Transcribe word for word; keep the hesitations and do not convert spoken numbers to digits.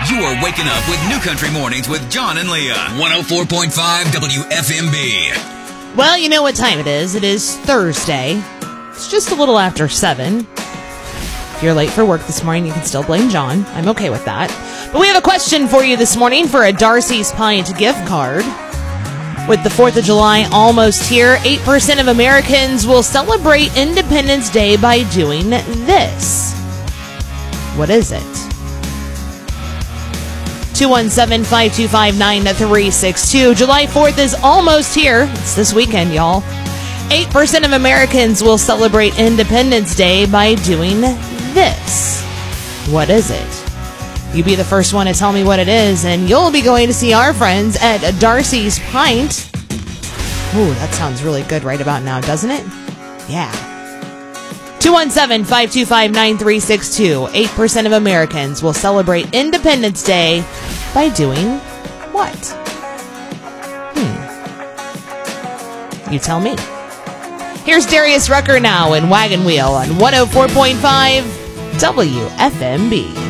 You are waking up with New Country Mornings with John and Leah. one oh four point five W F M B. Well, you know what time it is. It is Thursday. It's just a little after seven. If you're late for work this morning, you can still blame John. I'm okay with that. But we have a question for you this morning for a Darcy's Pint gift card. With the fourth of July almost here, eight percent of Americans will celebrate Independence Day by doing this. What is it? two one seven, five two five, nine three six two. July fourth is almost here. It's this weekend, y'all. eight percent of Americans will celebrate Independence Day by doing this. What is it? You be the first one to tell me what it is, and you'll be going to see our friends at Darcy's Pint. Ooh, that sounds really good right about now, doesn't it? Yeah. two one seven, five two five, nine three six two. eight percent of Americans will celebrate Independence Day by doing what? Hmm. You tell me. Here's Darius Rucker now in Wagon Wheel on one oh four point five W F M B.